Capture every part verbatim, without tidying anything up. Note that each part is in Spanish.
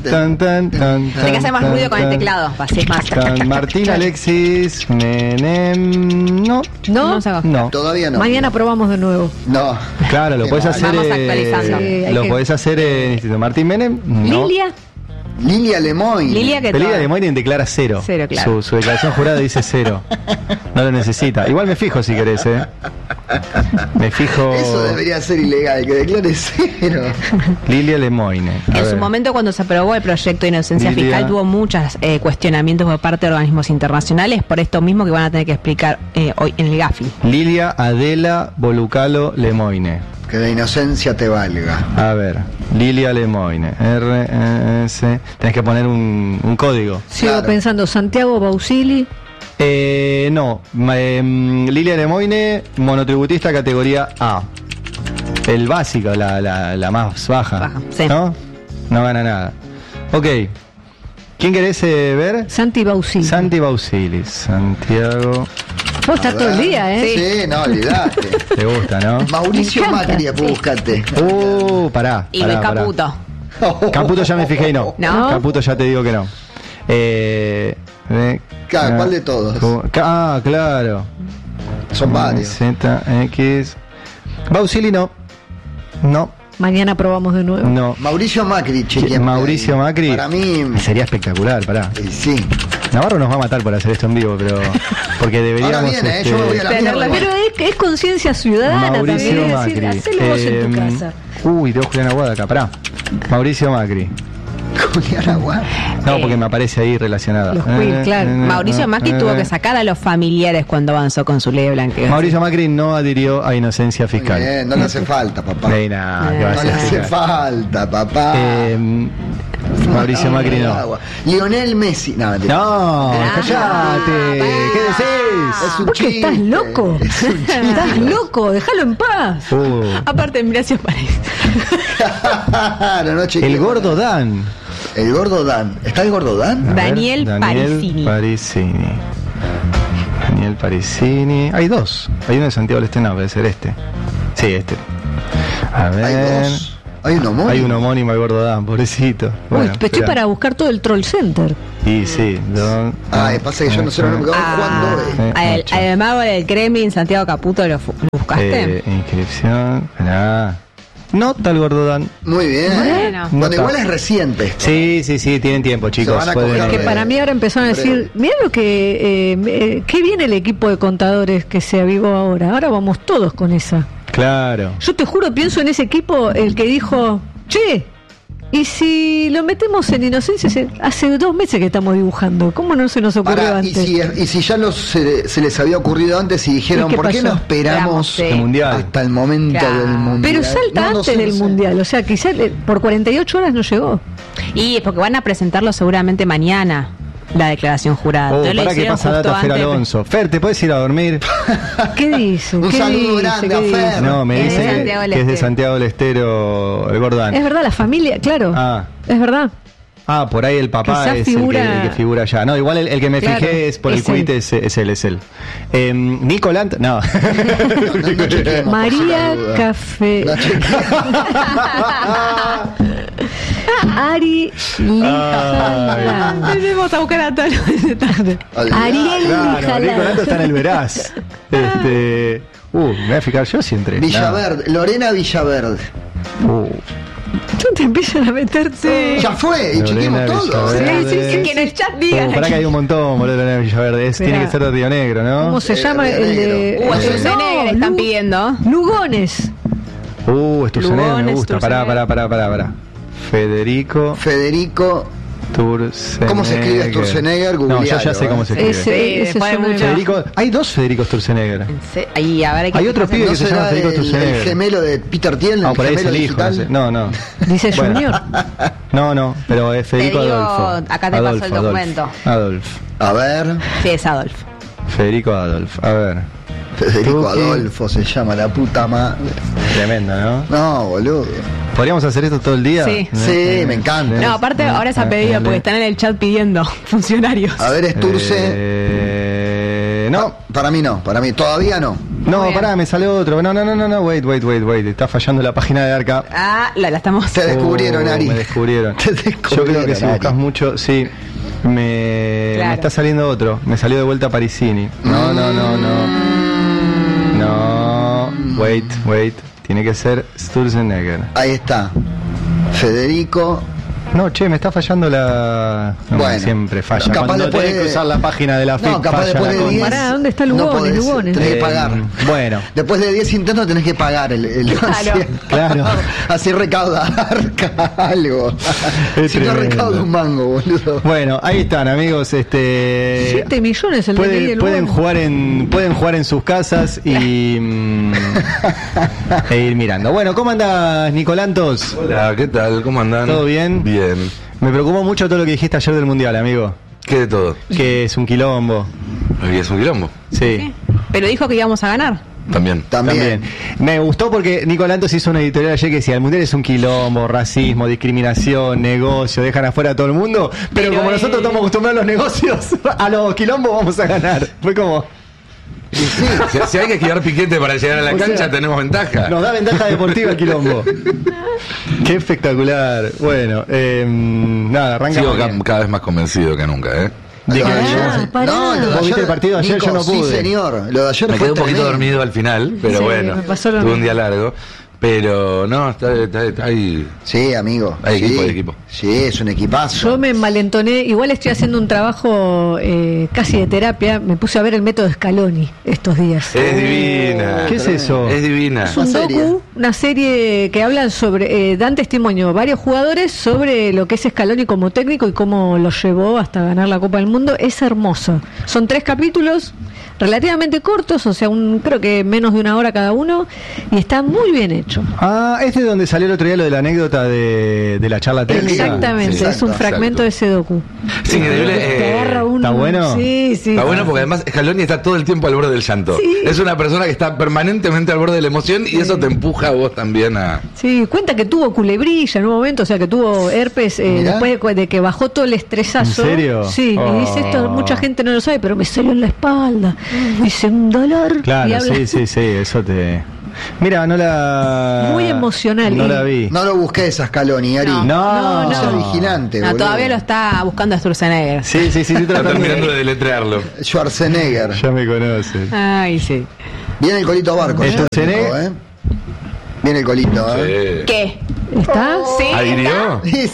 tan, tan, tan. Hay que hacer más ruido con el teclado, así es más. Tan, Martín Alexis Menem. No. ¿No? No, No. Todavía no. Mañana probamos de nuevo. No. Claro, lo Qué podés mal. hacer. Vamos eh, actualizando. Sí, hay lo que- podés hacer en Instituto Martín Menem. No. Lilia. Lilia Lemoyne. Lilia que Lilia todo. de Moinen declara cero. Cero, claro. Su, su declaración jurada dice cero. No lo necesita. Igual me fijo si querés, ¿eh? Me fijo. Eso debería ser ilegal, que declare cero. Lilia Lemoine. A En ver. su momento, cuando se aprobó el proyecto de inocencia Lilia. fiscal, tuvo muchos eh, cuestionamientos por parte de organismos internacionales, por esto mismo que van a tener que explicar eh, hoy en el Gafi. Lilia Adela Bolucalo Lemoine. Que la inocencia te valga. A ver, Lilia Lemoine. R E S. Tenés que poner un, un código. Sigo Claro. pensando, Santiago Bausili. Eh, no. Ma- em, Lilia Lemoine, monotributista categoría A. El básico, la, la, la más baja. Baja, sí. ¿No? No gana nada. Ok. ¿Quién querés eh, ver? Santi Bausili. Santi Bausili. Santiago. Vos estás A todo el ver. día, ¿eh? Sí, no, olvidate. Te gusta, ¿no? Mauricio Me encanta. Macri, búscate. Uh, pará. Y pará, Luis pará. Caputo. Caputo ya me fijé y no. No. Caputo ya te digo que no. Eh, eh, Claro, ¿cuál de todos? Ah, claro. Son varios. Z, X. Bausili no. No, Mañana probamos de nuevo. no. Mauricio Macri, chequeame Mauricio ahí. Macri. Para mí, Sería espectacular, pará. eh, sí. Navarro nos va a matar por hacer esto en vivo, pero. Porque deberíamos. Ahora viene, eh, este, yo me voy a la tenerla- mierda. Pero es, es conciencia ciudadana Mauricio también. Es Macri. decir, hacelo vos en tu Eh, casa. Uy, tengo Julián Aguada acá, pará. Mauricio Macri. Julián Aguad. No, Eh, porque me aparece ahí relacionada. Los Quill, claro. Mauricio Macri eh, tuvo que sacar a los familiares cuando avanzó con su ley blanqueo. Mauricio Macri no adhirió a inocencia Muy fiscal. bien, no le hace falta, papá. Ey, nah, ¿qué va a No le hacer? hace falta, papá. Eh, Mauricio Macri no. Agua. Lionel Messi. No, mentira. No, callate. ¿Qué decís? Es un ¿Por qué estás chiste. loco? Es un chiste. Estás loco, déjalo en paz. Uh, Aparte, Horacio Paredes. Claro, no chequeo. el gordo Dan. El gordo Dan. ¿Está el gordo Dan? A ver, Daniel Parisini. Parisini. Daniel Parisini. Hay dos. Hay uno de Santiago del Estero, no, puede ser este. Sí, este. A ver. Hay dos. Hay un homónimo. Hay un homónimo al gordo Dan, pobrecito. Uy, Bueno, estoy espera. para buscar todo el Troll Center. Y sí, don, Ah, pasa que yo no sé lo nombre. ¿Cuándo es? Eh, Al, ocho. al mago del Kremlin, Santiago Caputo, ¿lo, fu- lo buscaste? Eh, inscripción. Nada. No, tal gordo Dan. Muy bien. Bueno. Bueno, No igual está. es reciente. esto. Sí, sí, sí, tienen tiempo, chicos. van a Pueden- coger Que Eh, para mí ahora empezaron a en breve. decir, mira lo que, eh, eh, qué bien el equipo de contadores que se avivó ahora. Ahora vamos todos con esa. Claro. Yo te juro, pienso en ese equipo, el que dijo, che, y si lo metemos en inocencia, se- hace dos meses que estamos dibujando, ¿cómo no se nos ocurrió Pará, y, antes? si, y si ya los, se, se les había ocurrido antes y dijeron, ¿Y qué ¿por qué pasó? no esperamos Esperamos, sí. El mundial. hasta el momento Claro. del mundial? Pero salta No, no antes sé, del no sé. mundial, o sea, quizás eh, por cuarenta y ocho horas no llegó. Y es porque van a presentarlo seguramente mañana, la declaración jurada. Oh, Entonces lo para que hicieron pasa justo data Fer antes. Alonso. Fer, ¿te puedes ir a dormir? ¿Qué dice? Un ¿Qué saludo dice? grande ¿Qué a dice? Fer. No, me Es dice de que, Santiago del que es de Estero. Santiago del Estero, el Gordán. Es verdad, la familia, claro, Ah. es verdad. Ah, por ahí el papá Quizá es figura- el, que, el que figura allá. No, igual el, el que me Claro, fijé es por el es él. quit, es, es él, es él. Eh, Nicolant, no. No, no, no chequeemos, por si María la duda. Café. No chequeemos. Ari Lijala. Tenemos a buscar a todos. Ariel Claro, Lijala. Nicolant está en el Veraz. Este, uh, me voy a fijar yo si entré. Villaverde, Lorena Villaverde. No. Uh, Tú te empiezan a meterte. Ya fue, y Lorena chequeemos todo. Villaverde. Sí, sí, sí, que en el chat digan. uh, pará que hay un montón, boludo, Lorena Villaverde. Es- Esperá. tiene que ser de Río Negro, ¿no? ¿Cómo se Eh, llama Río el de.? Negro. Uh, Eh, Schwarzenegger están Lu- pidiendo. Lugones. Uh, Sturzenegger me Lugones, gusta. Pará, Sturzenegger. pará, pará, pará, pará. Federico Federico. Sturzenegger. ¿Cómo se escribe Sturzenegger? No, yo ya Googlealo, sé eh. cómo se escribe. Ese, Sí, ese después de suena- mucho- Federico, hay dos Federico Sturzenegger. Ahí, a ver, Hay otro pibe ¿No que se llama será Federico el, el Sturzenegger. gemelo de Peter Thiel? No, el por ahí es gemelo el hijo. No, digital? sé. no, no. Dice Bueno. Junior. No, no, pero es Federico Te digo, Adolfo. acá te paso el documento. Adolf. A ver, Sí, es Adolf. Federico Adolf. A ver. Federico Tuki. Adolfo se llama, la puta madre. Tremendo, ¿no? No, boludo. ¿Podríamos hacer esto todo el día? Sí. Sí, me encanta. No, aparte ahora es a pedido porque están en el chat pidiendo funcionarios. A ver, Sturce. Eh, no. Para mí no, para mí todavía no. No, Muy bien. pará, me salió otro. No, no, no, no, no, wait, wait, wait, wait. Está fallando la página de Arca. Ah, la, la estamos. Te descubrieron, Oh, Ari. Me descubrieron. Te Yo creo descubrieron, que si Ari. buscas mucho, sí. Me, Claro. me está saliendo otro. Me salió de vuelta Parisini. No, no, no, no. No. Wait, wait. Tiene que ser Sturzenegger. Ahí está. Federico. No, che, me está fallando la. No, Bueno, siempre falla. capaz Cuando después tenés que de- usar la página de la F I P, No, capaz falla después la de cosa. diez. Pará, ¿dónde está no Lugones, podés, Lugones? Tenés que Eh, pagar. Bueno. Después de diez intentos tenés que pagar el, el Claro. Claro. Así recaudar algo. Es Si no tremendo. recauda un mango, boludo. Bueno, ahí están, amigos. Este. siete millones el de Pueden, Miguel pueden Lugones. jugar en pueden jugar en sus casas y mm, e ir mirando. Bueno, ¿cómo andás, Nicolantos? Hola, ¿qué tal? ¿Cómo andan? ¿Todo bien? Bien. Me preocupó mucho todo lo que dijiste ayer del mundial, amigo. ¿Qué de todo? Que es un quilombo. Hoy es un quilombo. Sí. Pero dijo que íbamos a ganar. También. También. Me gustó porque Nicolantos hizo una editorial ayer que decía: el mundial es un quilombo, racismo, discriminación, negocio, dejan afuera a todo el mundo. Pero, Pero, como eh, nosotros estamos acostumbrados a los negocios, a los quilombos vamos a ganar. Fue como. Y sí, si, si hay que esquivar piquete para llegar a la O cancha, sea, tenemos ventaja. Nos da ventaja deportiva el quilombo. Qué espectacular. Bueno, eh, nada, arranca. Sigo ca- cada vez más convencido que nunca, ¿eh? De que Pará, yo- pará. No, lo de ¿Vos viste ayer- el partido de ayer? Nico, Yo no pude. Sí, señor. Lo de ayer Me fue quedé un poquito tremendo. dormido al final, pero Sí, bueno, me pasó lo tuve un mismo. día largo. Pero no, está, está, está ahí. Sí, amigo. Hay sí. equipo, hay equipo. Sí, es un equipazo. Yo me envalentoné, igual estoy haciendo un trabajo eh, casi de terapia, me puse a ver el método Scaloni estos días. Es divina. ¿Qué es eso? Es divina. Es un Una serie. docu, una serie que hablan sobre, eh, dan testimonio varios jugadores sobre lo que es Scaloni como técnico y cómo lo llevó hasta ganar la Copa del Mundo. Es hermoso. Son tres capítulos relativamente cortos, o sea, un, creo que menos de una hora cada uno, y está muy bien hecho. Ah, este es donde salió el otro día lo de la anécdota de, de la charla técnica. Exactamente, Sí, es un exacto, fragmento exacto. de ese docu. Es increíble. Te eh, agarra un- ¿está bueno? Sí, sí. Está bueno porque además Scaloni está todo el tiempo al borde del llanto. Sí. Es una persona que está permanentemente al borde de la emoción y eso te empuja a vos también a... Sí, cuenta que tuvo culebrilla en un momento, o sea, que tuvo herpes eh, Mirá. después de, de que bajó todo el estresazo. ¿En serio? Sí, Oh. y dice esto, mucha gente no lo sabe, pero me salió en la espalda. Dice un dolor. y Claro, habla- sí, sí, sí, eso te. Mira, no la. Muy emocional. No la vi. No lo busques a Scaloni, Ari. No. No, No seas vigilante, No, boludo. todavía lo está buscando a Sturzenegger. Sí, sí, sí, estoy Está tratando terminando de de. deletrearlo. Schwarzenegger. Ya me conoce. Ay, sí. Viene el colito Barco. Esto ya, seré- Nico, ¿eh? Viene el colito, ¿eh? Sí. ¿Qué? ¿Está? ¿Sí? ¿Adhirió? Sí,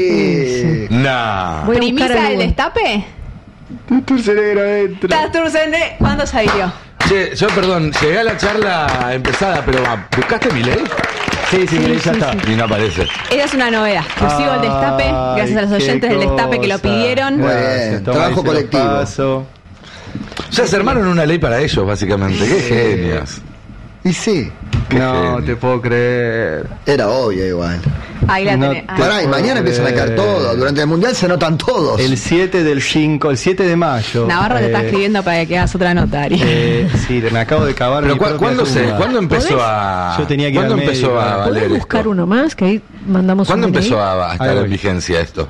sí. Nah. Voy a buscar ¿Primicia del algo. destape? Sturzenegger adentro. ¿Está Sturzenegger? ¿Cuándo se adhirió? Che, yo perdón, llegué a la charla empezada, pero ah, ¿buscaste mi ley? Sí, sí, sí, ya está. Y no aparece. Esa es una novedad. Exclusivo el destape. Gracias a los Ay, qué oyentes del destape que lo cosa. pidieron. Muy Gracias, bien, toma, trabajo ahí se lo colectivo. paso. Ya se armaron una ley para ellos, básicamente. Qué genios. Y sí, Qué No genio. te puedo creer. era obvio igual. Ahí la No tenés. te- Ah. Pará, y puedo mañana empiezan a caer creer. todos. Durante el mundial se notan todos. El siete del cinco, el siete de mayo. Navarro te está Eh, escribiendo para que hagas otra nota, Ari. eh, sí, me acabo de cavar. Pero mi ¿cu- propia ¿cuándo, se, tumba. ¿cuándo empezó ¿Podés? a. Yo tenía que ir ¿Cuándo al empezó médico. a ¿Podés valer buscar esto? uno más? Que ahí mandamos ¿Cuándo un empezó mail. a, a estar Ahí en voy. vigencia esto?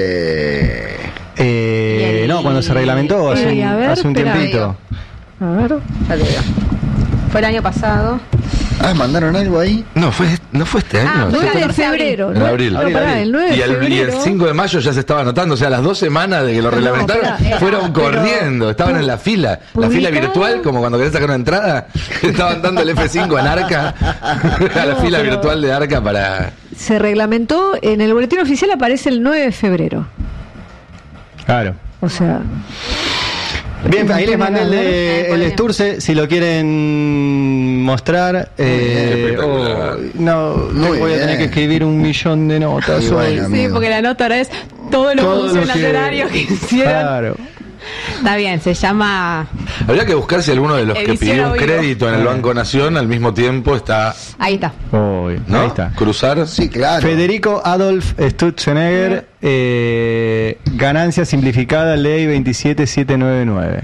Eh, Eh, Y el- no, cuando se reglamentó hace, Sí, un, a ver, hace un espera. tiempito. A ver. Ya te digo. Fue el año pasado. ah, ¿mandaron algo ahí? No, fue, no fue este Ah, año. fue nueve de catorce de abril. febrero. En ¿no? abril. No, Abril, pará, abril. el nueve de Y el, y el febrero. cinco de mayo ya se estaba anotando, o sea, las dos semanas de que lo reglamentaron espera, fueron pero- corriendo, estaban en la fila, la publicado- fila virtual, como cuando querés sacar una entrada, estaban dando el F cinco en Arca, a la No, fila pero- virtual de Arca para... Se reglamentó, en el boletín oficial aparece el nueve de febrero. Claro. O sea, Bien, ahí les mandé el, Eh, de, por el bien. Sturce, si lo quieren mostrar. Eh, espectacular. oh, no, Muy voy a bien. tener que escribir un millón de notas Muy hoy. bueno. Sí, Amigo. porque la nota ahora es todos los Todo buses lo que- laterarios que hicieron. Claro. Está bien, se llama. Habría que buscar si alguno de los que Edición pidió un a vivo. crédito en el Banco Nación al mismo tiempo está, Ahí está. Uy, ¿no? ahí está. Cruzar. Sí, claro. Federico Adolf Stutzenegger, eh, ganancia simplificada, ley veintisiete mil setecientos noventa y nueve.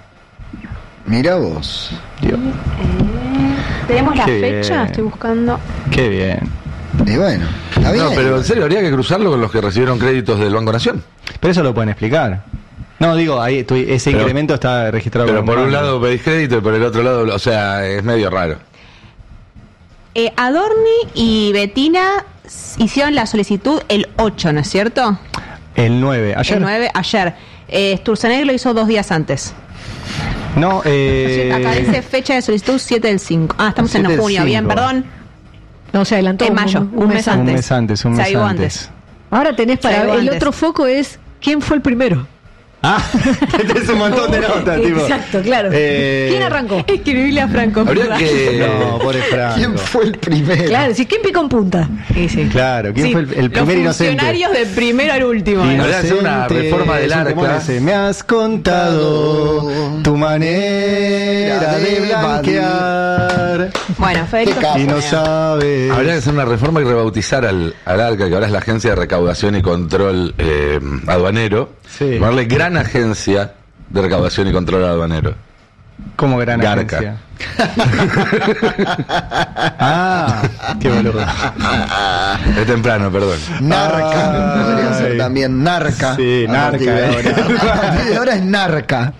Mira vos. Dios, Tenemos la Qué fecha, bien. estoy buscando. qué bien. Y bueno, está bien. No, pero en serio, habría que cruzarlo con los que recibieron créditos del Banco Nación. Pero eso lo pueden explicar. No, digo, ahí tu- ese Pero- incremento está registrado. Pero como por un cambio. lado pedís crédito y por el otro lado, o sea, es medio raro. Eh, Adorni y Bettina s- hicieron la solicitud el ocho, ¿no es cierto? El nueve. Ayer. El nueve, ayer. Eh, Sturzenegger lo hizo dos días antes. No, eh. Acá dice fecha de solicitud siete del cinco. Ah, estamos en siete del junio, bien, cinco. perdón. No, se adelantó. En mayo, un mes antes. Un mes antes, un Se mes avivó antes. Ahora tenés para Se avivó el antes. otro foco es quién fue el primero. Ah, tenés un montón de notas, tipo. Exacto, claro. Eh, ¿Quién arrancó? Escribile a Franco. Habría ¿verdad? que... No, pobre Franco. ¿Quién fue el primero? Claro, si quién picó en punta. Sí, sí. Claro, ¿quién Sí, fue el, el primer los inocente? funcionarios del primero al último. Y ¿eh? no- Habría que hacer una reforma del es un arca. temor ese. Me has contado tu manera de blanquear Bueno, Federico. Qué capo. y no Sturzenegger. sabes. Habría que hacer una reforma y rebautizar al, al ARCA, que ahora es la Agencia de Recaudación y Control eh, Aduanero. Sí. Llamarle Gran Agencia de Recaudación y Control Aduanero. Como gran Garca. agencia. Ah, qué boludo. Es temprano, perdón. Narca. Ay. Podría ser también narca. Sí, A partir de narca, ahora. eh. A partir de ahora es narca.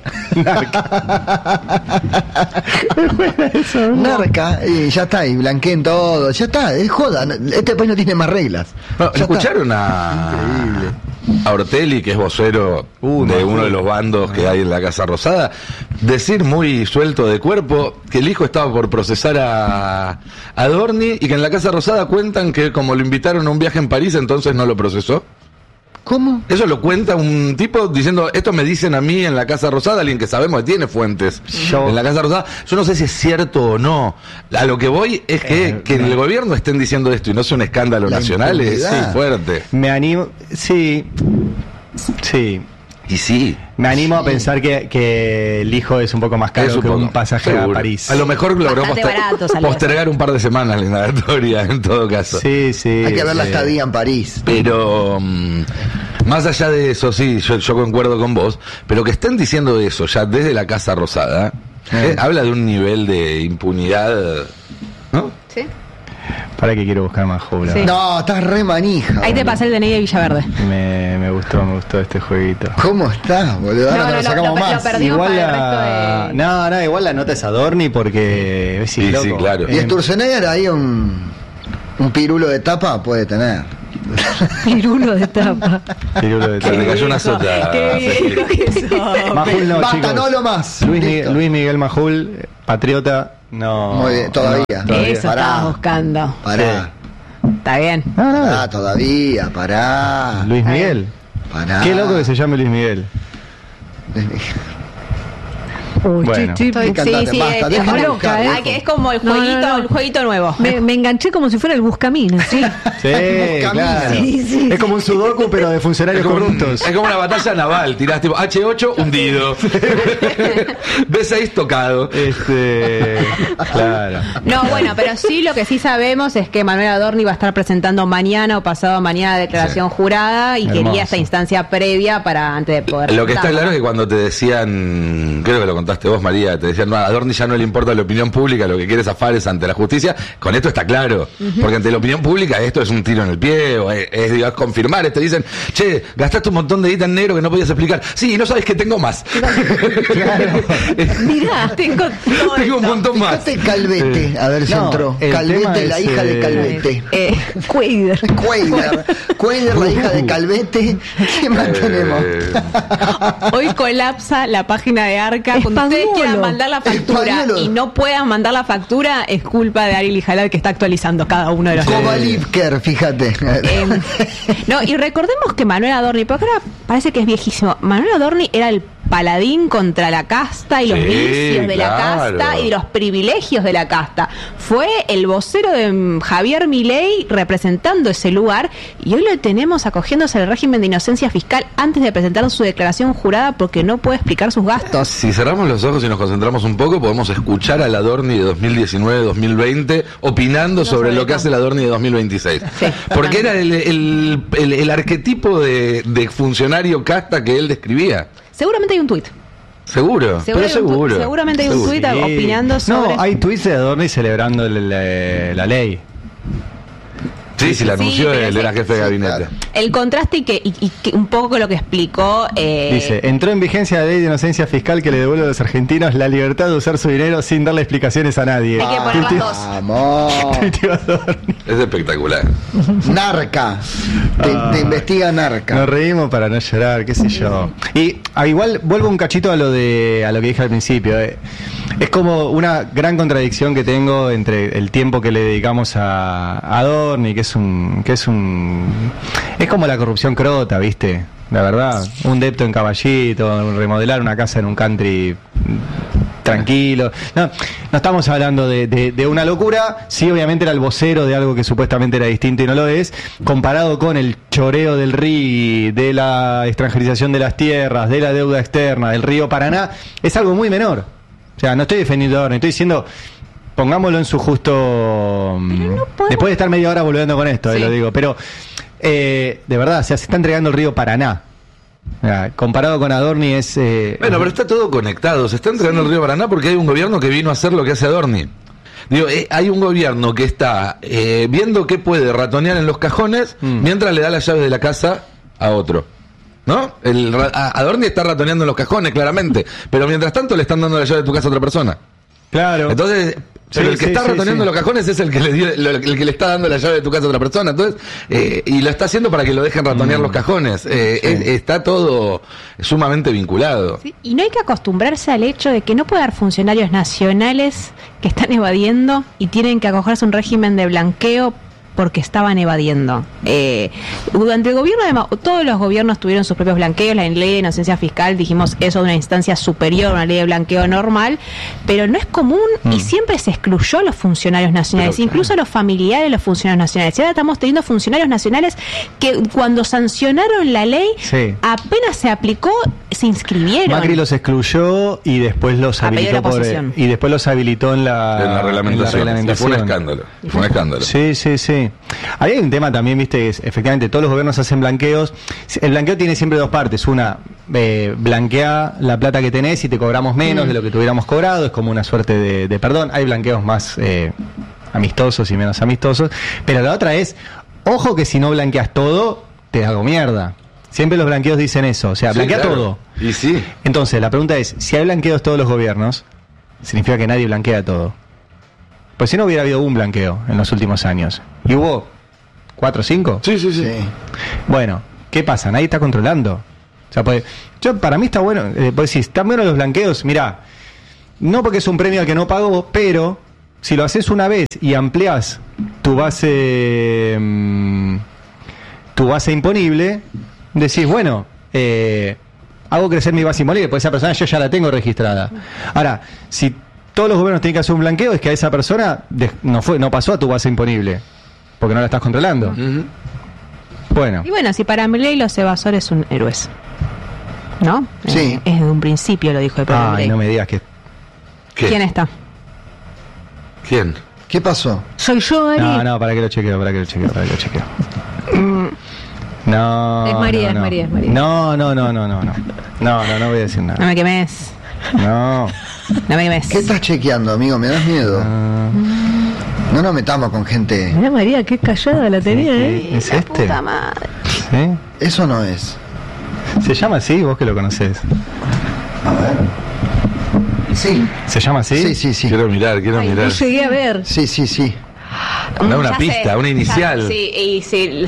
Narca. Y ya está, y blanqueen todo. Ya está, es joda. Este país no tiene más reglas. Bueno, Ya ¿escucharon a, a Ortelli, que es vocero Uh, de Majul. uno de los bandos que hay en la Casa Rosada, decir muy suelto de cuerpo que el hijo estaba por procesar a Adorni y que en la Casa Rosada cuentan que como lo invitaron a un viaje en París, entonces no lo procesó? ¿Cómo? Eso lo cuenta un tipo diciendo, esto me dicen a mí en la Casa Rosada, alguien que sabemos que tiene fuentes Yo- en la Casa Rosada. Yo no sé si es cierto o no. A lo que voy es que, Eh, que en no. el gobierno estén diciendo esto y no sea un escándalo La nacional, es sí, impunidad. fuerte. Me animo. Sí. Sí. Y sí. Me animo a pensar que, que el hijo es un poco más caro Es que poco, un pasaje seguro. a París. A lo mejor logró Bastante poster- barato salió postergar un par de semanas la indagatoria, en todo caso. Sí, sí. Hay que ver la sí. estadía en París. Pero mm, más allá de eso, sí, yo, yo concuerdo con vos, pero que estén diciendo eso ya desde la Casa Rosada, eh, habla de un nivel de impunidad, ¿no? ¿Sí? Para que quiero buscar más jura. Sí. No, estás re manija. Ahí te boludo. pasé el D N I de Villaverde. Me, me gustó, me gustó este jueguito. ¿Cómo estás, boludo? Ahora No, no, no, lo lo- sacamos lo- lo más. perdí. Perdimos Igual para el la... resto de- No, no, igual la nota es Adorni porque... Sí, loco. sí, claro. Y Eh, Sturzenegger ahí un, un pirulo de tapa puede tener. Pirulo de tapa. pirulo de Se le tal. cayó una sota. Qué viejo que sos. Majul no, Basta, chicos. no lo más. Luis, Mi- Listo. Luis Miguel Majul, eh, patriota, no. Muy bien, todavía. no, todavía. Eso Pará. estabas buscando. Pará. Está bien. No, no, Pará, todavía, pará. Luis Miguel. Pará. Qué loco que se llame Luis Miguel. Uy, Bueno. chi, chi, Estoy bu- cantando, sí, basta, es- dejen es de loca, buscar, ¿eh? viejo. Ay, que es como el No, no, jueguito, no. el jueguito nuevo. me, me enganché como si fuera el buscamina, sí. Sí, claro. Sí, sí. Es como un sudoku, pero de funcionarios Es como, un- corruptos. es como una batalla naval, tirás tipo hache ocho hundido, B seis tocado. Este, claro. No, bueno, pero sí lo que sí sabemos es que Manuel Adorni va a estar presentando mañana o pasado mañana declaración jurada y Hermoso. quería esta instancia previa para antes de poder. Lo que está presentarlo, claro es ¿no? que cuando te decían, creo que lo contaste vos, María, te decían, no, a Adorni ya no le importa la opinión pública, lo que quiere zafar es ante la justicia, con esto está claro, porque ante la opinión pública esto es un tiro en el pie, o es, es, digamos, confirmar, te dicen, che, gastaste un montón de guita en negro que no podías explicar, sí, y no sabes que tengo más. Mirá, tengo todo Tengo un esto. montón más. Fíjate Calvete, a ver si No, entró. el tema Calvete, la es, hija de eh, Calvete. Eh, Cuider. Cuader, Cuader, la hija de Calvete. ¿Qué más tenemos? Eh, hoy colapsa la página de Arca. Cuando ustedes Españolo. quieran mandar la factura Españolo. y no puedan mandar la factura, es culpa de Ariel y Jalal que está actualizando cada uno de los Kovalivker, fíjate. Eh, no, y recordemos que Manuel Adorni, porque ahora parece que es viejísimo, Manuel Adorni era el paladín contra la casta y los Sí, vicios de la claro. casta y los privilegios de la casta. Fue el vocero de mm, Javier Milei representando ese lugar y hoy lo tenemos acogiéndose al régimen de inocencia fiscal antes de presentar su declaración jurada porque no puede explicar sus gastos. Si cerramos los ojos y nos concentramos un poco, podemos escuchar al Adorni de dos mil diecinueve dos mil veinte opinando sobre, sobre lo que todo. hace el Adorni de dos mil veintiséis. Sí, Porque también. era el, el- el- el arquetipo de, de funcionario casta que él describía. Seguramente hay un tuit. Seguro, Seguro pero hay un tu- seguro. seguramente hay un Seguro. tuit opinando sobre... No, hay tweets de Adorni celebrando la, la- la ley. Sí, sí, la Sí, anunció, pero él sí. era jefe de Sí, gabinete. claro. El contraste y que, y, y que un poco lo que explicó. Eh, Dice, entró en vigencia la ley de inocencia fiscal que le devuelve a los argentinos la libertad de usar su dinero sin darle explicaciones a nadie. Hay que poner las dos. Vamos. Tuiteó Adorni. Es espectacular. Narca. Te, te investiga Narca. Nos reímos para no llorar, qué sé yo. Y ah, igual vuelvo un cachito a lo de a lo que dije al principio. eh. Es como una gran contradicción que tengo entre el tiempo que le dedicamos a, a Adorni, que es un que es un es como la corrupción crota, ¿viste? La verdad, un depto en Caballito, remodelar una casa en un country tranquilo. No, no estamos hablando de, de, de una locura. Sí, obviamente era el vocero de algo que supuestamente era distinto y no lo es. Comparado con el choreo del R I, de la extranjerización de las tierras, de la deuda externa, del río Paraná, es algo muy menor. O sea, no estoy defendiendo a Adorni, estoy diciendo, pongámoslo en su justo... no podemos- Después de estar media hora volviendo con esto, eh, Sí. lo digo. Pero, eh, de verdad, o sea, se está entregando el río Paraná. O sea, comparado con Adorni es... eh, Bueno, pero está todo conectado. Se está entregando el río Paraná porque hay un gobierno que vino a hacer lo que hace Adorni. Digo, eh, hay un gobierno que está eh, viendo qué puede ratonear en los cajones Mm. mientras le da las llaves de la casa a otro. ¿No? El, ra- a- Adorni está ratoneando en los cajones, claramente. Pero mientras tanto le están dando la llave de tu casa a otra persona. Claro. Entonces, pero Sí, el que sí, está sí, ratoneando sí. los cajones es el que le dio, lo- el que le está dando la llave de tu casa a otra persona. Entonces, eh, y lo está haciendo para que lo dejen ratonear Mm. los cajones. Eh, es- está todo sumamente vinculado. Sí, y no hay que acostumbrarse al hecho de que no puede haber funcionarios nacionales que están evadiendo y tienen que acogerse a un régimen de blanqueo porque estaban evadiendo. Eh, durante el gobierno de Ma- todos los gobiernos tuvieron sus propios blanqueos. La ley de inocencia fiscal, dijimos, eso de una instancia superior a una ley de blanqueo normal, pero no es común y siempre se excluyó a los funcionarios nacionales, Pero, incluso a los familiares de los funcionarios nacionales. Y ahora estamos teniendo funcionarios nacionales que cuando sancionaron la ley, Sí. apenas se aplicó, se inscribieron. Macri los excluyó y después los A pedido de habilitó la por, oposición. y después los habilitó en la, En la reglamentación. en la Y fue un reglamentación. escándalo. Fue un escándalo. Sí, sí, sí. Ahí hay un tema también, viste, que es, efectivamente todos los gobiernos hacen blanqueos. El blanqueo tiene siempre dos partes. Una, eh, blanquea la plata que tenés y te cobramos menos Mm. de lo que te hubiéramos cobrado. Es como una suerte de, de perdón. Hay blanqueos más eh, amistosos y menos amistosos. Pero la otra es, ojo que si no blanqueas todo, te hago mierda. Siempre los blanqueos dicen eso. O sea, Sí, blanquea claro. todo. Y sí. Entonces, la pregunta es, si hay blanqueos todos los gobiernos, significa que nadie blanquea todo. Pues si no hubiera habido un blanqueo en los últimos años. ¿Y hubo cuatro o cinco? Sí, sí, sí. Sí. Bueno, ¿qué pasa? Nadie está controlando. O sea, pues, yo, para mí está bueno, eh, pues si están buenos los blanqueos, mirá, no porque es un premio al que no pagó, pero si lo haces una vez y ampliás tu base, mm, tu base imponible, decís, bueno, eh, hago crecer mi base imponible, porque esa persona yo ya la tengo registrada. Ahora, si todos los gobiernos tienen que hacer un blanqueo, es que a esa persona de- no fue, no pasó a tu base imponible, porque no la estás controlando. Ujú. Bueno. Y bueno, si para Milei los evasores son héroes, ¿no? Sí. Eh, es de un principio, lo dijo el propio Ay, Milei. no me digas que... ¿Qué? ¿Quién está? ¿Quién? ¿Qué pasó? Soy yo, Ari. No, no, para que lo chequeo, para que lo chequeo, para que lo chequeo. No. Es María, no, es no. María, es María. No, no, no, no, no, no. No, no, no voy a decir No nada. me quemes. No. No me quemes. ¿Qué estás chequeando, amigo? Me das miedo. Ah, No nos metamos con gente. Mirá, María, qué callada la tenía, ¿eh? ¿Es La este? puta madre. ¿Sí? Eso no es. ¿Se llama así? Vos que lo conocés. A ver. Sí. ¿Se llama así? Sí, sí, sí. Quiero mirar, quiero Ay, mirar. No llegué a ver. Sí, sí, sí. Da una Ya pista, sé, una ya- inicial. sí, y sí.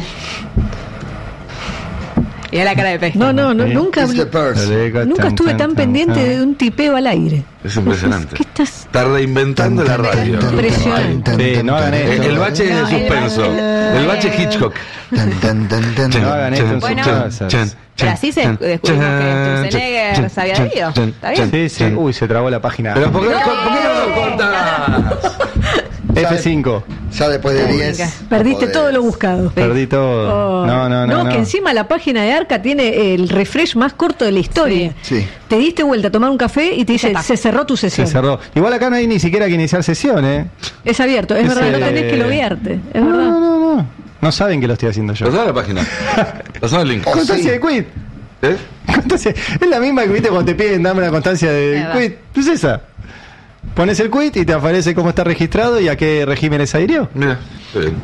Y la cara de pez. No, no, no Sí. nunca, It's the purse. nunca estuve tan Tan, pendiente tan, de un tipeo al aire. Es impresionante. ¿Qué estás? Está reinventando la radio. Impresionante. Sí, no hagan El, eso. el bache de No, suspenso. el- El bache Hitchcock. Tan, tan, tan, tan. No hagan esto en sus Bueno. casas. Pero así se descubrimos que Sturzenegger se había ido. ¿Está bien? Sí, sí. Uy, se trabó la página. Pero ¿por qué, ¿por qué no lo contás? F cinco. Ya después de diez. Perdiste no todo podés. lo buscado. Perdí todo. Oh. No, no, no. que no. encima la página de Arca tiene el refresh más corto de la historia. Sí. Sí. Te diste vuelta a tomar un café y te dice, está. se cerró tu Se sesión. cerró. Igual acá no hay ni siquiera que iniciar sesión, ¿eh? Es abierto, es Ese- verdad, no tenés que loguearte. Es No, verdad. no, no. No saben que lo estoy haciendo yo. Pasá la página. Pasá el link. Oh, Constancia sí. de quit. ¿Eh? Constancia- es la misma que viste cuando te piden dame una constancia de verdad. quit. Es esa. Pones el quit y te aparece cómo está registrado y a qué régimen se adhirió. Mira, está bien.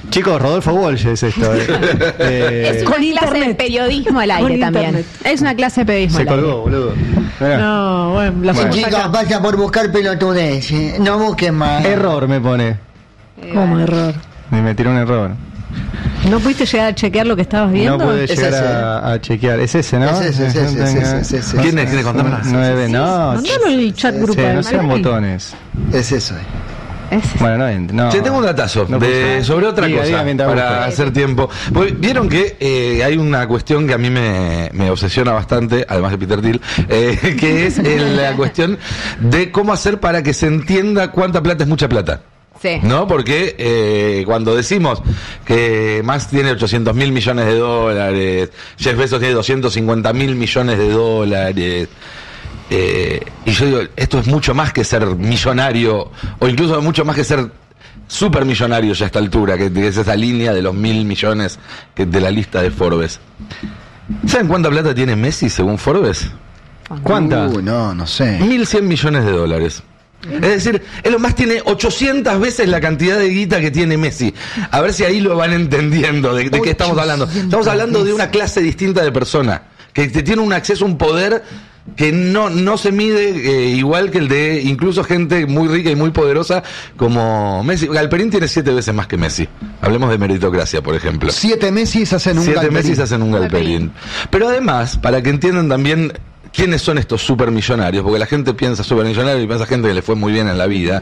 Chicos, Rodolfo Walsh es esto. Eh. Eh, Es una Con clase de internet. periodismo al Con aire también. internet. Es una clase de periodismo se al aire. colgó, boludo. Mirá. No, bueno, la Bueno. fuimos Chicos, acá. vaya por buscar pelotudez. ¿eh? No busquen más. Error me pone. ¿Cómo error? Me metieron un error. ¿No pudiste llegar a chequear lo que estabas viendo? No pude Es llegar ese. a, a chequear. Es ese, ¿no? Es ese, es ese, es ese, es ese. ¿Quién es? ¿Quién es? Contámelo. Nueve, no. Mandalo en el chat Sí, grupal. no sean Mariani. botones. Es eso. eh. Ese. Bueno, no, ent- no. Che, tengo un datazo No de, puse- sobre otra Diga, cosa diga mientras para busco. hacer tiempo. Porque Vieron que eh, hay una cuestión que a mí me, me obsesiona bastante, además de Peter Thiel, eh, que es el- la cuestión de cómo hacer para que se entienda cuánta plata es mucha plata. Sí. ¿No? Porque eh, cuando decimos que Musk tiene ochocientos mil millones de dólares, Jeff Bezos tiene doscientos cincuenta mil millones de dólares, eh, y yo digo, esto es mucho más que ser millonario, o incluso mucho más que ser supermillonario ya a esta altura, que, que es esa línea de los mil millones que, de la lista de Forbes. ¿Saben cuánta plata tiene Messi según Forbes? ¿Cuánta? Uh, no, no sé. mil cien millones de dólares. Es decir, Elon Musk tiene ochocientas veces la cantidad de guita que tiene Messi. A ver si ahí lo van entendiendo de, de qué estamos hablando. Estamos hablando de una clase distinta de persona, que te tiene un acceso a un poder que no, no se mide eh, igual que el de incluso gente muy rica y muy poderosa como Messi. Galperín tiene siete veces más que Messi. Hablemos de meritocracia, por ejemplo. Siete Messi hacen un Siete Galperín. Messi hacen un Galperín. Pero además, para que entiendan también quiénes son estos supermillonarios, porque la gente piensa supermillonario y piensa gente que le fue muy bien en la vida.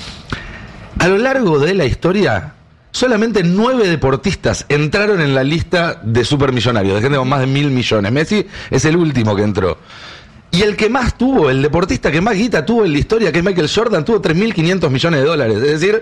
A lo largo de la historia, solamente nueve deportistas entraron en la lista de supermillonarios, de gente con más de mil millones. Messi es el último que entró. Y el que más tuvo, el deportista que más guita tuvo en la historia, que es Michael Jordan, tuvo tres mil quinientos millones de dólares. Es decir,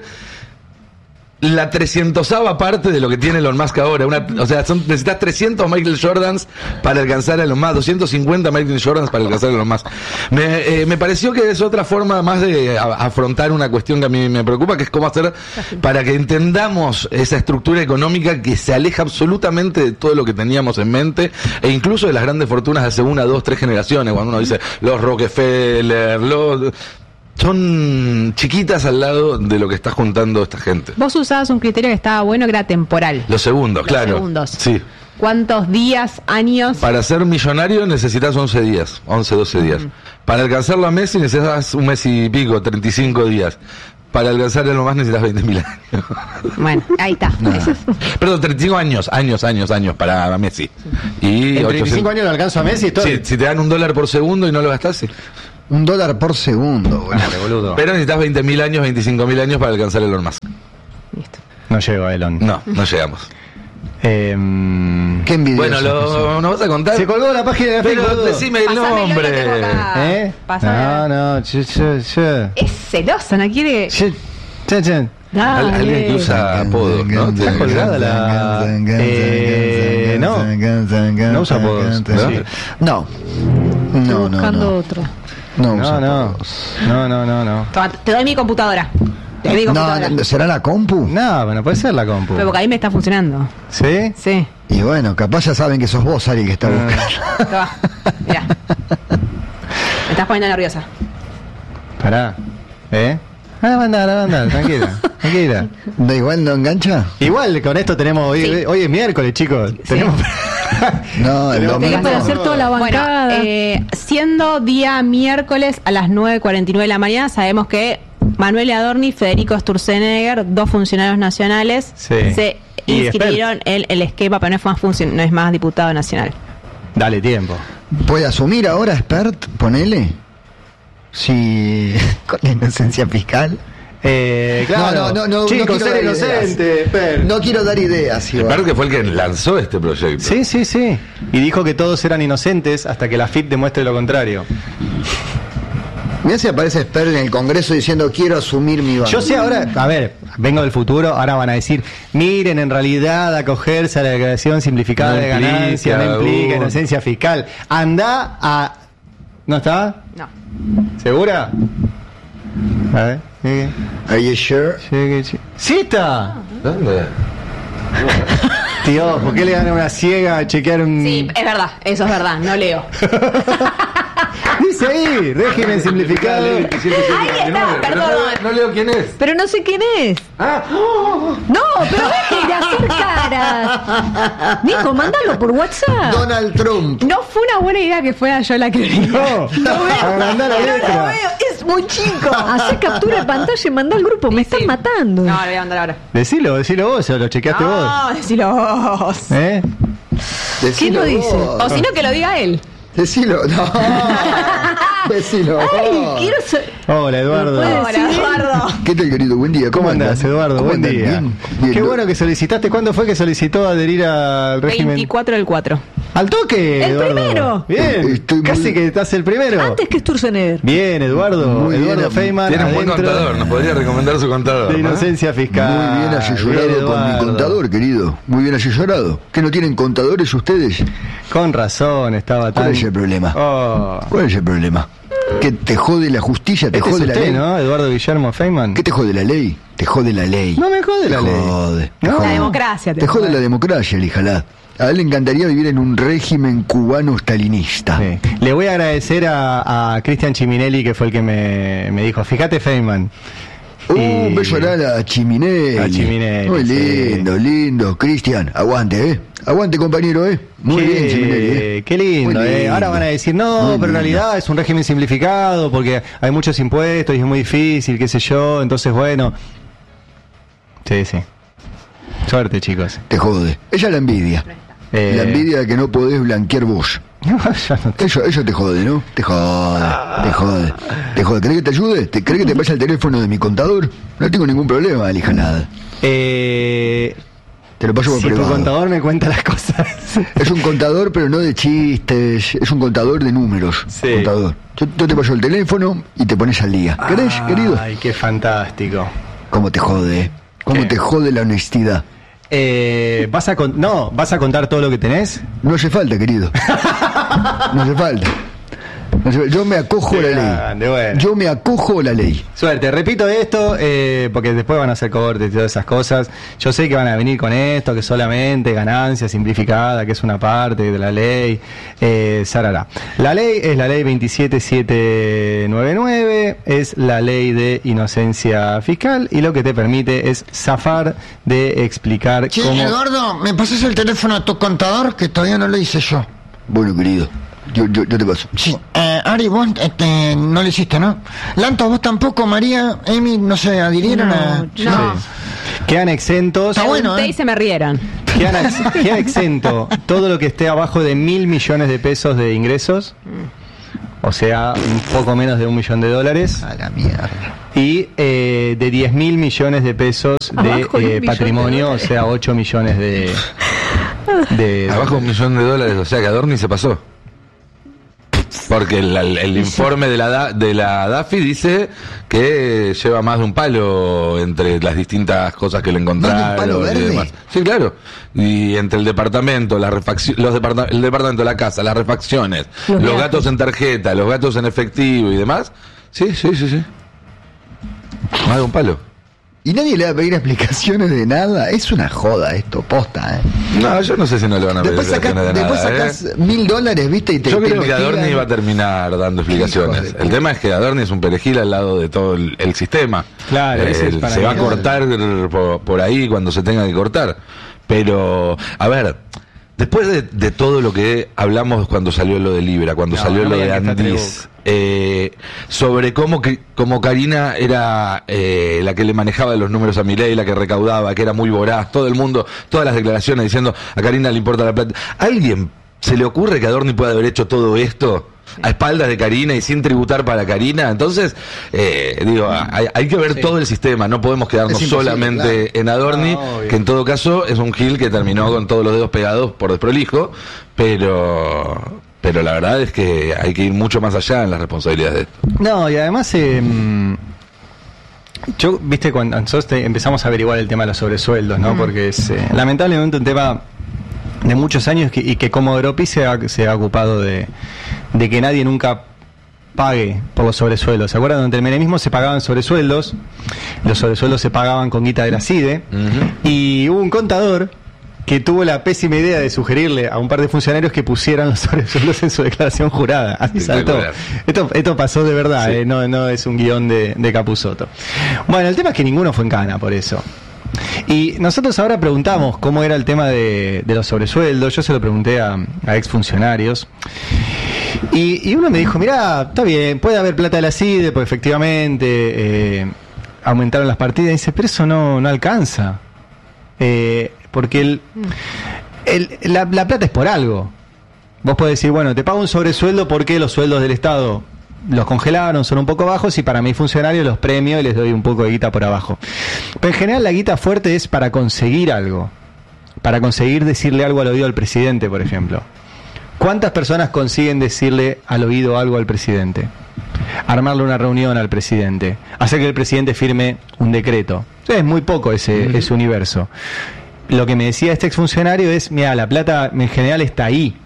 la trescientosava parte de lo que tiene Elon Musk ahora. Una, o sea, son, necesitas trescientos Michael Jordans para alcanzar a Elon Musk, doscientos cincuenta Michael Jordans para alcanzar a Elon Musk. Me, eh, me pareció que es otra forma más de a, afrontar una cuestión que a mí me preocupa, que es cómo hacer para que entendamos esa estructura económica que se aleja absolutamente de todo lo que teníamos en mente, e incluso de las grandes fortunas de hace una, dos, tres generaciones, cuando uno dice los Rockefeller, los... son chiquitas al lado de lo que está juntando esta gente. Vos usabas un criterio que estaba bueno, que era temporal. Los segundos, Los claro. segundos. Sí. ¿Cuántos días, años? Para ser millonario necesitas once días, once, doce días. Para alcanzarlo a Messi necesitas un mes y pico, treinta y cinco días. Para alcanzar a lo más necesitas veinte mil años. Bueno, ahí está. Eso es- Perdón, treinta y cinco años, años, años, años para Messi. Y En treinta y cinco ochocientos años lo alcanzo a Messi. Estoy... Sí, si te dan un dólar por segundo y no lo gastas, sí. Un dólar por segundo, boludo. Dale, boludo. Pero necesitas veinte mil años, veinticinco mil años para alcanzar el Elon Musk. Listo. No llego a Elon. No, no llegamos. Eh, Qué envidioso. Bueno, lo, ¿nos vas a contar? se colgó la página de Pero Facebook. decime el Pásamelo, lo tengo nombre. acá. ¿Eh? Pásame. No, no. Che, che, che. Es celoso, no quiere. Che, che, che. Al- Dale. alguien que usa apodos, ¿no? Está colgada la- Eh, no. No usa apodos, ¿no? Sí. No. Estoy No, no, buscando no. otra. No, No, usa no. apodos. No, no, no, no. Toma, te doy mi computadora. Te doy mi computadora. No, ¿será la compu? No, bueno, puede ser la compu. Pero porque ahí me está funcionando. ¿Sí? Sí. Y bueno, capaz ya saben que sos vos, Ari, que está buscando. Toma. Mirá. Me estás poniendo nerviosa. Pará. ¿Eh? Ah, va a andar, va a andar, tranquila, tranquila. ¿Da igual no engancha? Igual con esto tenemos, hoy, Sí. hoy es miércoles, chicos. Tenemos... No, el Tenemos domingo. Tenés para hacer toda la bancada. Bueno, eh, siendo día miércoles a las nueve cuarenta y nueve de la mañana, sabemos que Manuel Adorni y Federico Sturzenegger, dos funcionarios nacionales, Sí. se Y inscribieron en el esquema, pero no es más, funcio- no es más diputado nacional. Dale tiempo. ¿Puede asumir ahora, expert? Ponele. Si. Con la inocencia fiscal. Eh, claro. No, no, no, no Chicos, quiero ser dar inocente, ideas. Per. No quiero dar ideas, igual. Claro que fue el que lanzó este proyecto. Sí, sí, sí. Y dijo que todos eran inocentes hasta que la F I P demuestre lo contrario. Mirá si aparece expert en el Congreso diciendo quiero asumir mi banco. Yo sé ahora, a ver, vengo del futuro, ahora van a decir, miren, en realidad acogerse a la declaración simplificada No de implica, ganancias no implica uh. inocencia fiscal. Anda a... ¿No está? No. ¿Segura? A ver. Sí, Are you sure? sí, sí. ¡Sí está! ¿Dónde? Tío, ¿por qué le dan a una ciega a chequear un...? Sí, es verdad, eso es verdad, no leo. dice ahí, régimen simplificado. Ahí está, perdón. No, no leo quién es. Pero no sé quién es. Ah, No, pero deje de hacer caras. Nico, mándalo por WhatsApp. Donald Trump. No fue una buena idea que fuera yo la que No, agrandá la letra. Es muy chico. Hacé captura de pantalla y mandá al grupo. Me están sí. matando. No, le voy a mandar ahora. Decilo, decilo vos, o lo chequeaste vos. No, decilo vos. ¿Eh? ¿Quién lo dice? vos. O si no, que lo diga él. Decilo, no. Decilo. Ay, vos. quiero ser... Hola, Eduardo. ¿Puede Hola, decir? Eduardo. ¿Qué tal, querido? Buen día. ¿Cómo andás, andan? Eduardo? ¿Cómo Buen andan? día. Bien, bien. Qué bueno que solicitaste. ¿Cuándo fue que solicitó adherir al régimen? veinticuatro del cuatro. ¡Al toque! El Eduardo. primero. Bien, Estoy muy- casi que estás el primero. Antes que Sturzenegger. Bien, Eduardo. Muy bien, Eduardo am- Feynman. tiene un buen adentro contador, nos podría recomendar su contador. De ¿no? inocencia fiscal. Muy bien asesorado Bien, con mi Eduardo. contador, querido. Muy bien asesorado. ¿Que no tienen contadores ustedes? Con razón, estaba tan... ¿Cuál es el problema? Oh. ¿Cuál es el problema? ¿Que te jode la justicia? ¿Te Este es jode la usted, ley? ¿no? Eduardo Guillermo Feynman. ¿Qué te jode la ley? Te jode la ley. No me jode la Te ley. jode, te No. jode. La democracia. Te jode la democracia, Lijalá. A él le encantaría vivir en un régimen cubano stalinista. Sí. Le voy a agradecer a, a Cristian Chiminelli, que fue el que me, me dijo, fíjate Feynman. Uh, Y- un beso oral a Chiminelli. A Chiminelli, Muy sí. lindo, lindo. Cristian, aguante, ¿eh? Aguante, compañero, ¿eh? Muy Qué- bien, Chiminelli, ¿eh? Qué lindo, Muy eh. lindo. Ahora van a decir, no, Muy pero en lindo. realidad es un régimen simplificado porque hay muchos impuestos y es muy difícil, qué sé yo. Entonces, bueno. Sí, sí. Suerte, chicos. Te jode. Ella la envidia. Eh, La envidia de que no podés blanquear vos. No, yo no te- Eso, eso te jode, ¿no? Te jode, te jode, te jode. ¿Querés que te ayude? ¿Te, ¿Querés que te pase el teléfono de mi contador? No tengo ningún problema, elija nada. Eh, Te lo paso por si tu privado. contador me cuenta las cosas. Es un contador, pero no de chistes. Es un contador de números. Sí. Contador. Yo, yo te paso el teléfono y te pones al día. ¿Querés, querido? Ay, qué fantástico. ¿Cómo te jode, eh? ¿Cómo ¿Qué? te jode la honestidad? Eh, ¿vas a con- no, ¿vas a contar todo lo que tenés? No hace falta, querido. No hace falta. No hace falta. Yo me acojo Qué a la grande, ley. bueno. Yo me acojo a la ley. Suerte, repito esto, eh, porque después van a hacer cortes y todas esas cosas. Yo sé que van a venir con esto, que solamente ganancia simplificada, que es una parte de la ley. Eh, sarará. La ley es la ley veintisiete mil setecientos noventa y nueve, es la ley de inocencia fiscal y lo que te permite es zafar de explicar Che, cómo... Eduardo, ¿me pasas el teléfono a tu contador? Que todavía no lo hice yo. Bueno, querido. Yo, yo, yo te paso. Sí, eh, Ari, vos este, no lo hiciste, ¿no? Lanto, vos tampoco, María, Amy, no sé, adhirieron a... No, Sí. no. Quedan exentos. Está bueno, Pregunté ¿eh? y se me rieron. Quedan, ex- queda exento todo lo que esté abajo de mil millones de pesos de ingresos, o sea, un poco menos de un millón de dólares, A la mierda. y eh, de diez mil millones de pesos de Abajo de un eh, millón patrimonio, de o sea, ocho millones de... de Abajo un millón de dólares, o sea que Adorni se pasó. Porque el, el- el informe de la, Da- de la DAFI dice que lleva más de un palo entre las distintas cosas que le encontraron. ¿Más de un palo y verde? demás. Sí, claro. Y entre el departamento, la refacci- los departa- el departamento, la casa, las refacciones, Los los, viajes. gatos en tarjeta, los gatos en efectivo y demás. Sí, sí, sí, sí. Más de un palo. Y nadie le va a pedir explicaciones de nada. Es una joda esto, posta, ¿eh? No, yo no sé si no le van a pedir Después sacás, explicaciones de después nada, ¿eh? sacás mil dólares, ¿viste? Y te, Yo te creo que investigan. Adorni va a terminar dando explicaciones. Hijos de El tema es que Adorni es un perejil al lado de todo el, el sistema. Claro, ese es Él para se mí. va a cortar por, por ahí cuando se tenga que cortar. Pero, a ver, después de, de todo lo que hablamos cuando salió lo de Libra, cuando No, salió no lo me de digas que está Andis, eh, sobre cómo que como Karina era eh, la que le manejaba los números a Milei, la que recaudaba, que era muy voraz, todo el mundo, todas las declaraciones diciendo a Karina le importa la plata. ¿A alguien se le ocurre que Adorni puede haber hecho todo esto a espaldas de Karina y sin tributar para Karina? Entonces, eh, digo, hay, hay que ver Sí. todo el sistema, no podemos quedarnos Es imposible, solamente en Adorni, No, obvio. que en todo caso es un Gil que terminó con todos los dedos pegados por desprolijo, pero pero la verdad es que hay que ir mucho más allá en las responsabilidades de esto. No, y además, eh, yo, viste, cuando nosotros te- empezamos a averiguar el tema de los sobresueldos, ¿no? Porque es eh, lamentablemente un tema de muchos años que, y que como Europi se ha, se ha ocupado de, de que nadie nunca pague por los sobresueldos. ¿Se acuerdan? Durante el menemismo se pagaban sobresueldos, los sobresueldos se pagaban con guita de la CIDE, y hubo un contador que tuvo la pésima idea de sugerirle a un par de funcionarios que pusieran los sobresueldos en su declaración jurada. Así saltó. Esto, esto pasó de verdad, sí. eh, no, no es un guión de, de Capusotto. Bueno, el tema es que ninguno fue en cana por eso. Y nosotros ahora preguntamos cómo era el tema de, de los sobresueldos. Yo se lo pregunté a, a exfuncionarios. Y, y uno me dijo, mirá, está bien, puede haber plata de la C I D E, pues efectivamente eh, aumentaron las partidas. Y dice, pero eso no, no alcanza. Eh, porque el, el, la, la plata es por algo. Vos podés decir, bueno, te pago un sobresueldo porque los sueldos del Estado los congelaron, son un poco bajos, y para mis funcionarios los premio y les doy un poco de guita por abajo. Pero en general la guita fuerte es para conseguir algo, para conseguir decirle algo al oído al presidente, por ejemplo. ¿Cuántas personas consiguen decirle al oído algo al presidente? Armarle una reunión al presidente, hacer que el presidente firme un decreto. Es muy poco ese, uh-huh. ese universo. Lo que me decía este exfuncionario es, mira, la plata en general está ahí,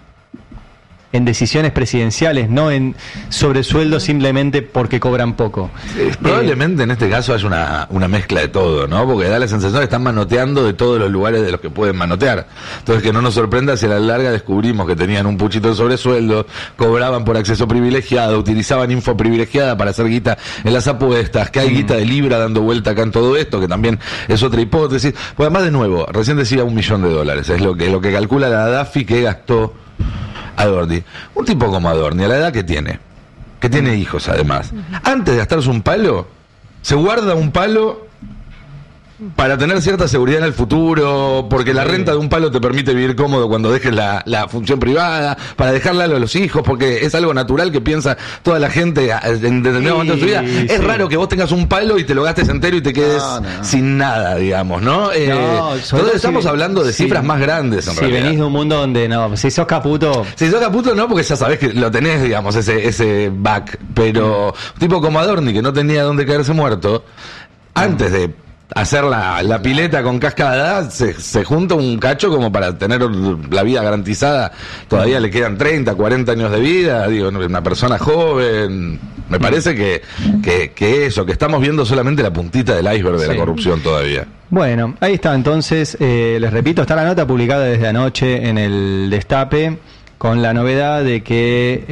en decisiones presidenciales, no en sobresueldos simplemente porque cobran poco. Sí, probablemente eh, en este caso hay una, una mezcla de todo, ¿no? Porque da la sensación de que están manoteando de todos los lugares de los que pueden manotear. Entonces, que no nos sorprenda si a la larga descubrimos que tenían un puchito de sobresueldo, cobraban por acceso privilegiado, utilizaban info privilegiada para hacer guita en las apuestas, que hay mm. guita de libra dando vuelta acá en todo esto, que también es otra hipótesis. Pues además, de nuevo, recién decía un millón de dólares, es lo que, lo que calcula la Dafi que gastó Adorni. Un tipo como Adorni, a la edad que tiene, que tiene hijos además, antes de gastarse un palo, se guarda un palo para tener cierta seguridad en el futuro, porque la renta de un palo te permite vivir cómodo cuando dejes la, la función privada, para dejarla a los hijos, porque es algo natural que piensa toda la gente en determinado momento de su vida. Sí, es sí. raro que vos tengas un palo y te lo gastes entero y te quedes no, no. sin nada, digamos, ¿no? Eh, no entonces estamos si, hablando de cifras sí, más grandes, en si realidad. Venís de un mundo donde, no, si sos Caputo... Si sos Caputo no, porque ya sabés que lo tenés, digamos, ese, ese back, pero un tipo como Adorni, que no tenía dónde caerse muerto, antes de hacer la, la pileta con cascada, se, se junta un cacho como para tener la vida garantizada. Todavía le quedan treinta, cuarenta años de vida, digo, una persona joven. Me parece que, que, que eso, que estamos viendo solamente la puntita del iceberg de sí. la corrupción todavía. Bueno, ahí está entonces, eh, les repito, está la nota publicada desde anoche en el Destape, con la novedad de que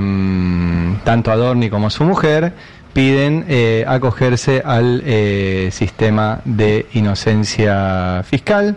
eh, tanto Adorni como su mujer piden eh, acogerse al eh, sistema de inocencia fiscal.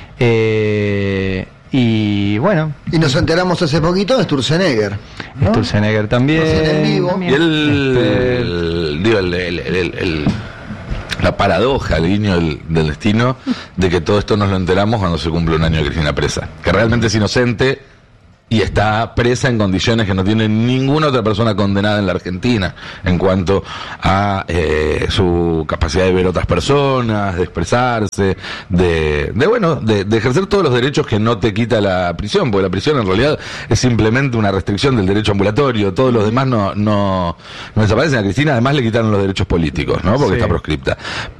Eh, y bueno. Y nos enteramos hace poquito de Sturzenegger, ¿no? Sturzenegger también. Y el, este... el, digo, el, el, el, el, la paradoja, el guiño del, del destino, de que todo esto nos lo enteramos cuando se cumple un año de Cristina presa. Que realmente es inocente y está presa en condiciones que no tiene ninguna otra persona condenada en la Argentina, en cuanto a eh, su capacidad de ver otras personas, de expresarse, de, de bueno, de, de ejercer todos los derechos que no te quita la prisión, porque la prisión en realidad es simplemente una restricción del derecho ambulatorio. Todos los demás no, no, no desaparecen. A Cristina además le quitaron los derechos políticos, ¿no? Porque sí. está proscripta.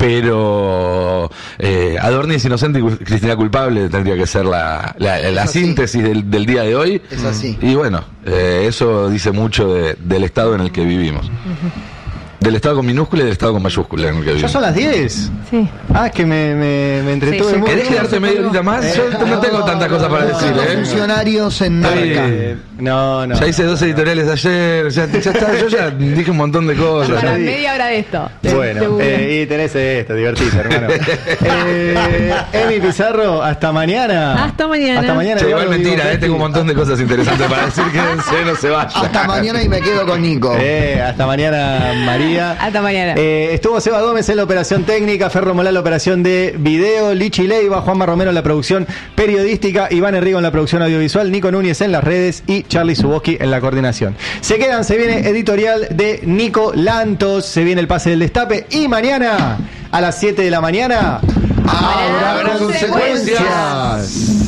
Pero eh, Adorni es inocente y Cristina culpable, tendría que ser la, la, la síntesis del, del día de hoy. Es así. Y bueno, eh, eso dice mucho de, del estado en el que vivimos. Del estado con minúscula y del estado con mayúscula en el que vivimos. ¿Ya son las diez? Sí. Ah, es que me, me, me entretuve sí, sí. ¿Querés quedarte media horita más? Eh, Yo no tengo tantas cosas para decir, ¿eh? Funcionarios en Narca. Eh, no, no. Ya hice dos editoriales ayer, ya, ya está, yo ya dije un montón de cosas. Para media hora de esto. De, bueno, de eh, y tenés esto, divertite, hermano. eh, Emi Pizarro, hasta mañana. Hasta mañana. Hasta mañana. Che, igual mentira, eh, tengo un montón de cosas interesantes para decir, quédense, no se vayan. Hasta mañana y me quedo con Nico. Eh, hasta mañana, María. Hasta mañana. Eh, estuvo Seba Gómez en la operación técnica, Ferro Molá en la operación de video, Lichi Leiva, Juanma Romero en la producción periodística, Iván Enrigo en la producción audiovisual, Nico Núñez en las redes y Charlie Zuboski en la coordinación. Se quedan, se viene editorial de Nico Lantos, se viene el pase del Destape y mañana a las siete de la mañana habrá consecuencias.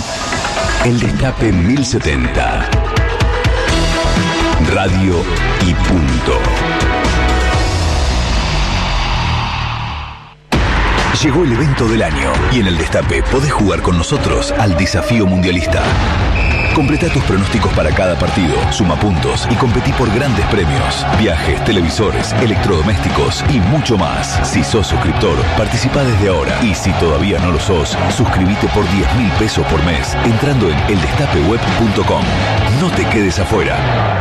El Destape mil setenta. Radio y punto. Llegó el evento del año y en el Destape podés jugar con nosotros al desafío mundialista. Completa tus pronósticos para cada partido, suma puntos y competí por grandes premios. Viajes, televisores, electrodomésticos y mucho más. Si sos suscriptor, participa desde ahora. Y si todavía no lo sos, suscríbete por diez mil pesos por mes entrando en el destape web punto com. No te quedes afuera.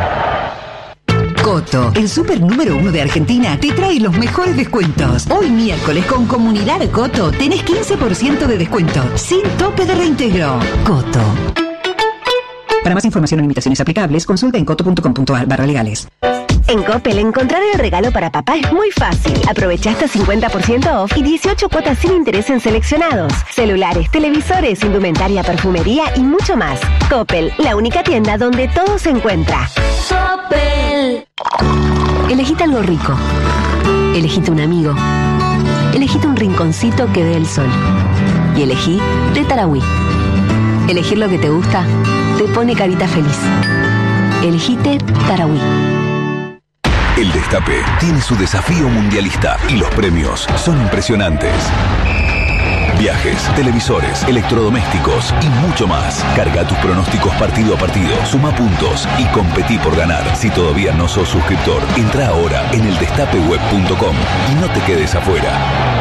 Coto, el súper número uno de Argentina, te trae los mejores descuentos. Hoy miércoles con Comunidad Coto tenés quince por ciento de descuento, sin tope de reintegro. Coto. Para más información o limitaciones aplicables, consulta en coto punto com punto ar barra legales. En Coppel, encontrar el regalo para papá es muy fácil. Aprovecha hasta cincuenta por ciento off y dieciocho cuotas sin interés en seleccionados. Celulares, televisores, indumentaria, perfumería y mucho más. Coppel, la única tienda donde todo se encuentra. Coppel. Elegite algo rico. Elegite un amigo. Elegite un rinconcito que dé el sol. Y elegí de Tarahui. Elegir lo que te gusta te pone carita feliz. Elegite Tarahui. El Destape tiene su desafío mundialista y los premios son impresionantes. Viajes, televisores, electrodomésticos y mucho más. Carga tus pronósticos partido a partido, suma puntos y competí por ganar. Si todavía no sos suscriptor, entra ahora en el destape web punto com y no te quedes afuera.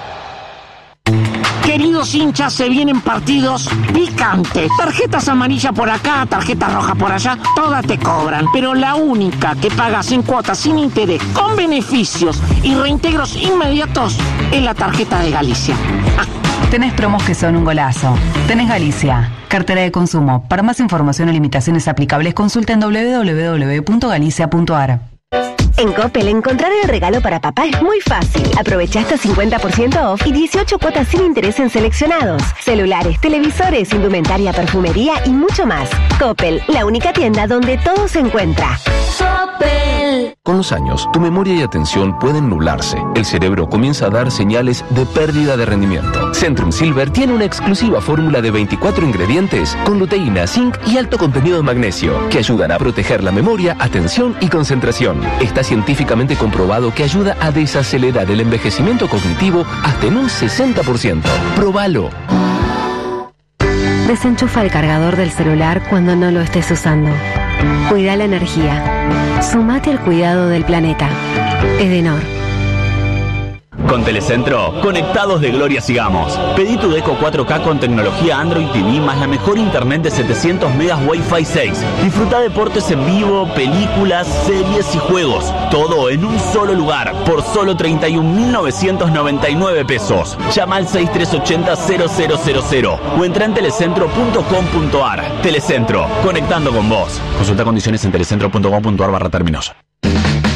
Queridos hinchas, se vienen partidos picantes. Tarjetas amarillas por acá, tarjetas rojas por allá, todas te cobran. Pero la única que pagas en cuotas sin interés, con beneficios y reintegros inmediatos, es la tarjeta de Galicia. Ah. Tenés promos que son un golazo. Tenés Galicia, cartera de consumo. Para más información o limitaciones aplicables, consulta en doble u doble u doble u punto galicia punto ar. En Coppel, encontrar el regalo para papá es muy fácil. Aprovecha hasta cincuenta por ciento off y dieciocho cuotas sin interés en seleccionados. Celulares, televisores, indumentaria, perfumería y mucho más. Coppel, la única tienda donde todo se encuentra. Coppel. Con los años, tu memoria y atención pueden nublarse. El cerebro comienza a dar señales de pérdida de rendimiento. Centrum Silver tiene una exclusiva fórmula de veinticuatro ingredientes con luteína, zinc y alto contenido de magnesio que ayudan a proteger la memoria, atención y concentración. Está científicamente comprobado que ayuda a desacelerar el envejecimiento cognitivo hasta en un sesenta por ciento. Próbalo. Desenchufa el cargador del celular cuando no lo estés usando. Cuida la energía. Sumate al cuidado del planeta. Edenor. Con Telecentro, conectados de gloria sigamos. Pedí tu Deco cuatro K con tecnología Android T V más la mejor internet de setecientos megas Wi-Fi seis. Disfruta deportes en vivo, películas, series y juegos. Todo en un solo lugar, por solo treinta y un mil novecientos noventa y nueve pesos. Llama al seis tres ocho cero cero cero cero cero o entra en telecentro punto com punto ar. Telecentro, conectando con vos. Consulta condiciones en telecentro punto com punto ar barra términos.